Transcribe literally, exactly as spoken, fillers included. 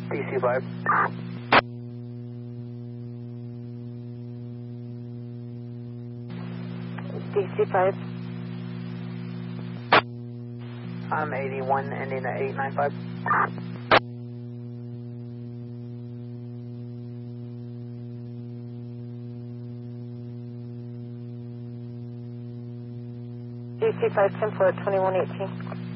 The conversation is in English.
D C five. D C five. I'm eighty-one, ending at eight nine five. D C five, ten four, twenty-one eighteen.